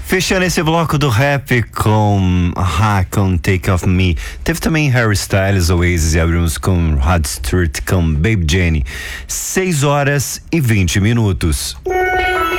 Fechando esse bloco do rap com Take Off Me. Teve também Harry Styles, Oasis, e abrimos com Rod Stewart com Baby Jane. 6 horas e 20 minutos.